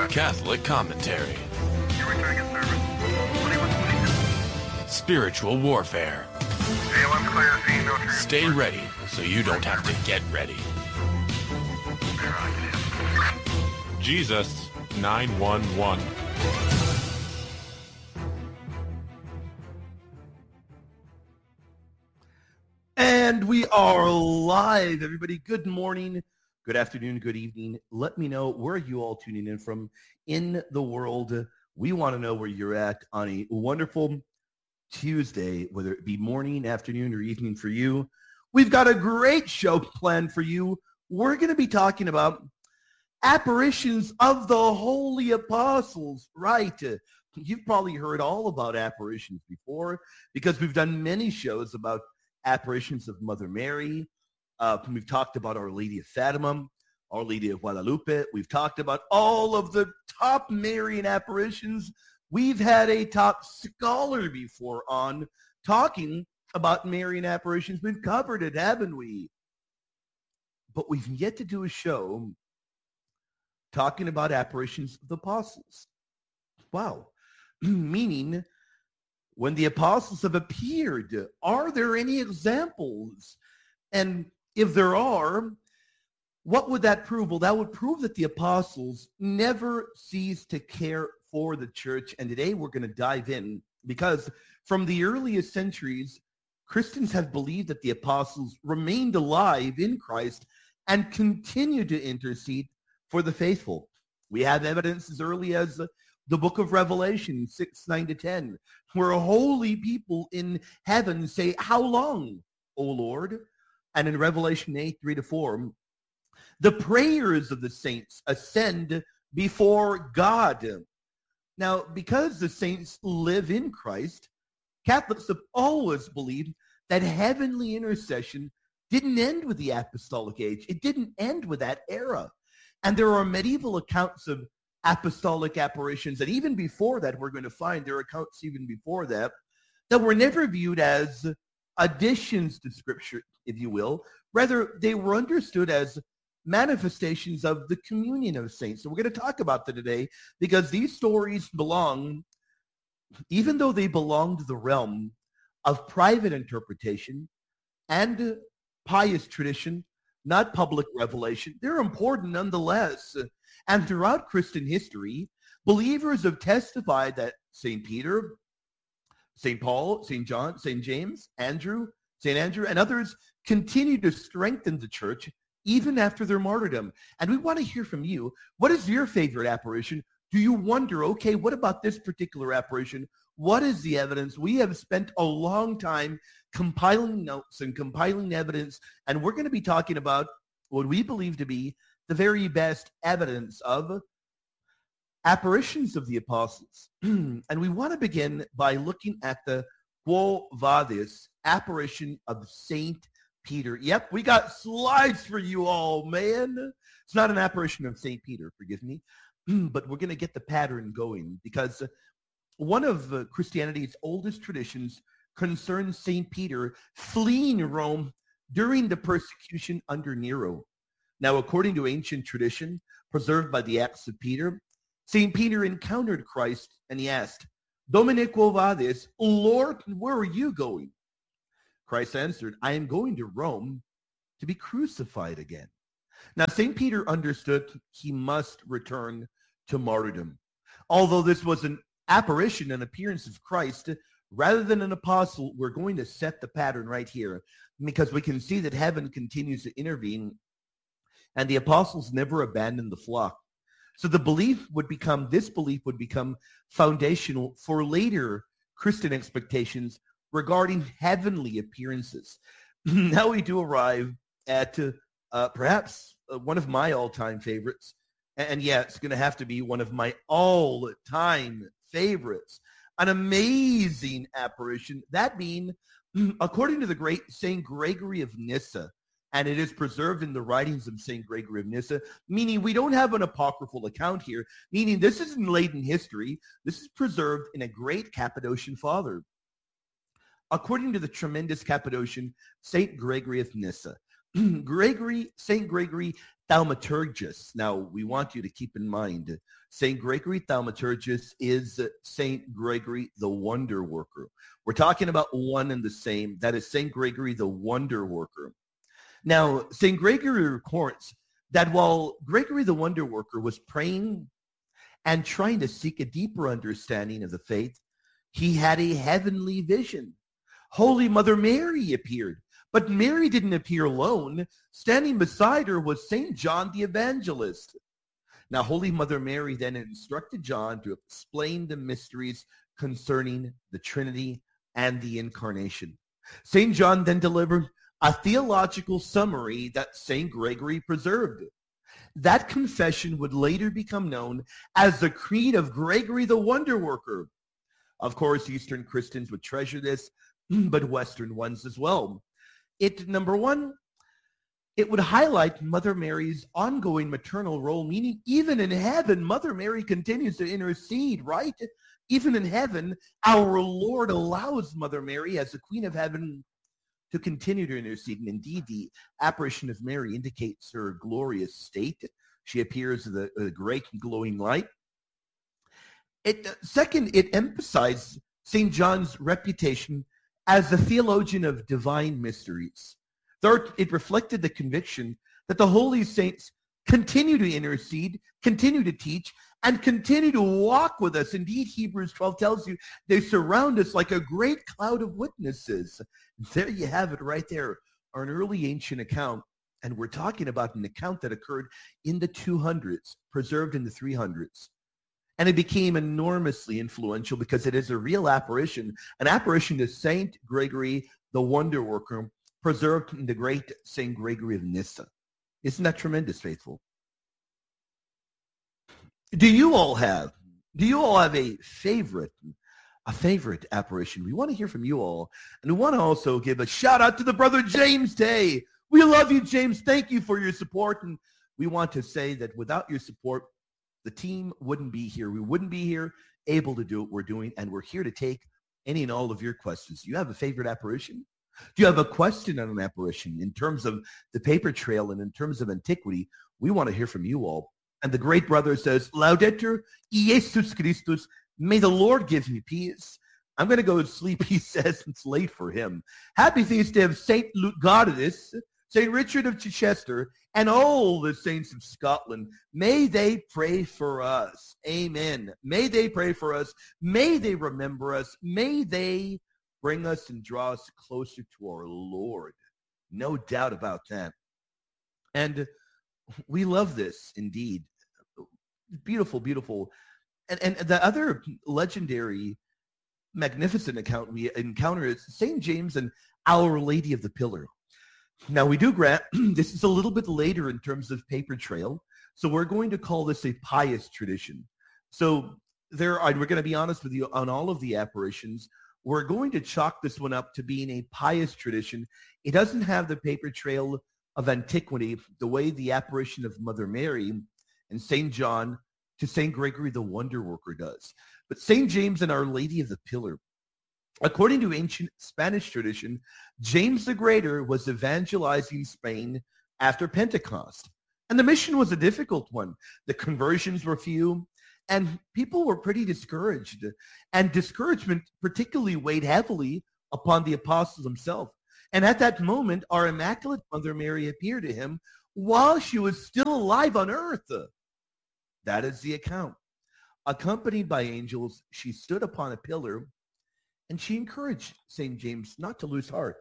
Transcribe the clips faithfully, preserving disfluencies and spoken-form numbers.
Catholic commentary. Spiritual warfare. Stay ready so you don't have to get ready. Jesus nine one one. And we are live, everybody. Good morning, good afternoon, good evening. Let me know where you all tuning in from in the world. We want to know where you're at on a wonderful Tuesday, whether it be morning, afternoon, or evening for you. We've got a great show planned for you. We're going to be talking about apparitions of the holy apostles, right? You've probably heard all about apparitions before because we've done many shows about apparitions of Mother Mary. Uh, we've talked about Our Lady of Fatima, Our Lady of Guadalupe. We've talked about all of the top Marian apparitions. We've had a top scholar before on talking about Marian apparitions. We've covered it, haven't we? But we've yet to do a show talking about apparitions of the apostles. Wow. Meaning, when the apostles have appeared, are there any examples? And if there are, what would that prove? Well, that would prove that the apostles never ceased to care for the church. And today we're going to dive in because from the earliest centuries, Christians have believed that the apostles remained alive in Christ and continue to intercede for the faithful. We have evidence as early as the book of Revelation six, nine to ten, where holy people in heaven say, "How long, O Lord?" And in Revelation eight, three to four, the prayers of the saints ascend before God. Now, because the saints live in Christ, Catholics have always believed that heavenly intercession didn't end with the apostolic age. It didn't end with that era. And there are medieval accounts of apostolic apparitions, and even before that, we're going to find there are accounts even before that, that were never viewed as additions to Scripture, if you will. Rather, they were understood as manifestations of the communion of saints. So we're going to talk about that today because these stories belong, even though they belong to the realm of private interpretation and pious tradition, not public revelation, they're important nonetheless. And throughout Christian history, believers have testified that Saint Peter, Saint Paul, Saint John, Saint James, Andrew, Saint Andrew, and others continue to strengthen the church even after their martyrdom. And we want to hear from you. What is your favorite apparition? Do you wonder, okay, what about this particular apparition? What is the evidence? We have spent a long time compiling notes and compiling evidence, and we're going to be talking about what we believe to be the very best evidence of apparitions of the apostles. And we want to begin by looking at the Quo Vadis apparition of Saint Peter. Yep, we got slides for you all, man. It's not an apparition of Saint Peter, forgive me, but we're going to get the pattern going because one of uh, Christianity's oldest traditions concerns Saint Peter fleeing Rome during the persecution under Nero. Now, according to ancient tradition preserved by the Acts of Peter, Saint Peter encountered Christ and he asked, "Domine quo vadis?" Lord, where are you going? Christ answered, "I am going to Rome to be crucified again." Now, Saint Peter understood he must return to martyrdom. Although this was an apparition, an appearance of Christ, rather than an apostle, we're going to set the pattern right here because we can see that heaven continues to intervene and the apostles never abandoned the flock. So the belief would become, this belief would become foundational for later Christian expectations regarding heavenly appearances. Now we do arrive at uh, uh, perhaps uh, one of my all-time favorites. And, and yeah, it's going to have to be one of my all-time favorites. An amazing apparition. That being, according to the great Saint Gregory of Nyssa, and it is preserved in the writings of Saint Gregory of Nyssa, meaning we don't have an apocryphal account here, meaning this isn't late in history. This is preserved in a great Cappadocian father. According to the tremendous Cappadocian Saint Gregory of Nyssa, Gregory, Saint Gregory Thaumaturgus. Now, we want you to keep in mind, Saint Gregory Thaumaturgus is Saint Gregory the Wonder Worker. We're talking about one and the same. That is Saint Gregory the Wonder Worker. Now, Saint Gregory records that while Gregory the Wonder Worker was praying and trying to seek a deeper understanding of the faith, he had a heavenly vision. Holy Mother Mary appeared, but Mary didn't appear alone. Standing beside her was Saint John the Evangelist. Now, Holy Mother Mary then instructed John to explain the mysteries concerning the Trinity and the Incarnation. Saint John then delivered a theological summary that Saint Gregory preserved. That confession would later become known as the Creed of Gregory the Wonder Worker. Of course, Eastern Christians would treasure this, but Western ones as well. It, number one, it would highlight Mother Mary's ongoing maternal role, meaning even in heaven, Mother Mary continues to intercede, right? Even in heaven, our Lord allows Mother Mary as the Queen of Heaven to continue to intercede. And indeed, the apparition of Mary indicates her glorious state. She appears as a, a great glowing light. It, second, it emphasized Saint John's reputation as the theologian of divine mysteries. Third, it reflected the conviction that the holy saints continue to intercede, continue to teach, and continue to walk with us. Indeed, Hebrews twelve tells you they surround us like a great cloud of witnesses. There you have it right there, an early ancient account. And we're talking about an account that occurred in the two hundreds, preserved in the three hundreds. And it became enormously influential because it is a real apparition, an apparition to Saint Gregory, the Wonder Worker, preserved in the great Saint Gregory of Nyssa. Isn't that tremendous, faithful? Do you all have, do you all have a favorite, a favorite apparition? We want to hear from you all. And we want to also give a shout out to the brother James Day. We love you, James. Thank you for your support. And we want to say that without your support, the team wouldn't be here. We wouldn't be here able to do what we're doing. And we're here to take any and all of your questions. Do you have a favorite apparition? Do you have a question on an apparition in terms of the paper trail and in terms of antiquity? We want to hear from you all. And the great brother says, Laudetur Jesus Christus, may the Lord give me peace. I'm going to go to sleep, he says. It's late for him. Happy feast day of Saint Lugardus, Saint Richard of Chichester, and all the saints of Scotland. May they pray for us. Amen. May they pray for us. May they remember us. May they bring us and draw us closer to our Lord. No doubt about that. And we love this, indeed. Beautiful, beautiful. And, and the other legendary, magnificent account we encounter is Saint James and Our Lady of the Pillar. Now, we do grant this is a little bit later in terms of paper trail, so we're going to call this a pious tradition. So there, are, we're going to be honest with you, on all of the apparitions, we're going to chalk this one up to being a pious tradition. It doesn't have the paper trail of antiquity the way the apparition of Mother Mary and Saint John to Saint Gregory the Wonder Worker does. But Saint James and Our Lady of the Pillar, according to ancient Spanish tradition, James the Greater was evangelizing Spain after Pentecost. And the mission was a difficult one. The conversions were few, and people were pretty discouraged. And discouragement particularly weighed heavily upon the apostle himself. And at that moment, our Immaculate Mother Mary appeared to him while she was still alive on earth. That is the account. Accompanied by angels, she stood upon a pillar, and she encouraged Saint James not to lose heart.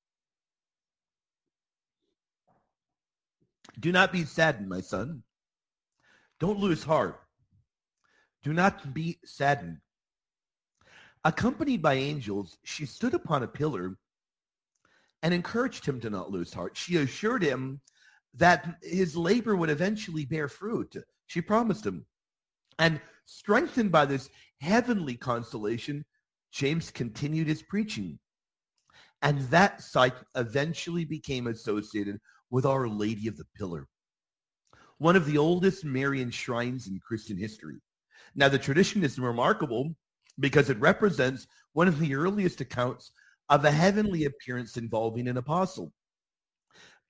Do not be saddened, my son. Don't lose heart. Do not be saddened. Accompanied by angels, she stood upon a pillar and encouraged him to not lose heart. She assured him that his labor would eventually bear fruit. She promised him. And strengthened by this heavenly consolation, James continued his preaching. And that site eventually became associated with Our Lady of the Pillar, one of the oldest Marian shrines in Christian history. Now, the tradition is remarkable because it represents one of the earliest accounts of a heavenly appearance involving an apostle.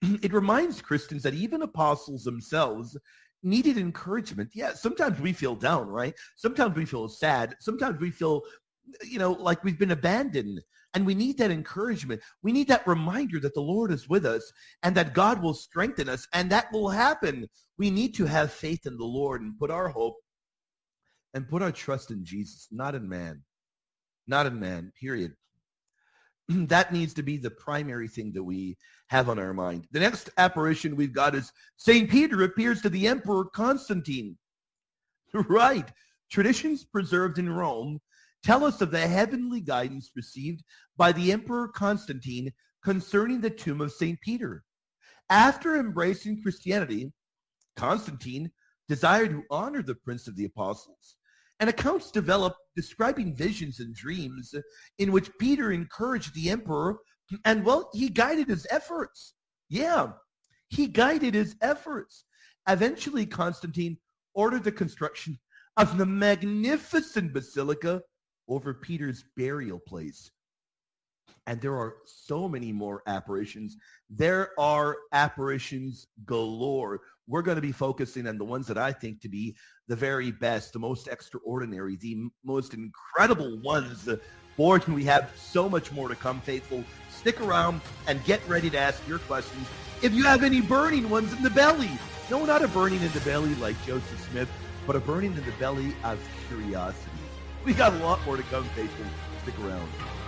it reminds Christians that even apostles themselves needed encouragement. Yeah, sometimes we feel down, right? Sometimes we feel sad. Sometimes we feel, you know, like we've been abandoned. And we need that encouragement. We need that reminder that the Lord is with us and that God will strengthen us. And that will happen. We need to have faith in the Lord and put our hope and put our trust in Jesus, not in man. Not in man, period. That needs to be the primary thing that we have on our mind. The next apparition we've got is Saint Peter appears to the Emperor Constantine. Right. Traditions preserved in Rome tell us of the heavenly guidance received by the Emperor Constantine concerning the tomb of Saint Peter. After embracing Christianity, Constantine desired to honor the Prince of the Apostles. And accounts developed describing visions and dreams in which Peter encouraged the emperor, and, well, he guided his efforts. Yeah, he guided his efforts. Eventually, Constantine ordered the construction of the magnificent basilica over Peter's burial place. And there are so many more apparitions. There are apparitions galore. We're going to be focusing on the ones that I think to be the very best, the most extraordinary, the m- most incredible ones. Boy, can we have so much more to come, faithful. Stick around and get ready to ask your questions. If you have any burning ones in the belly. No, not a burning in the belly like Joseph Smith, but a burning in the belly of curiosity. We got a lot more to come, faithful. Stick around.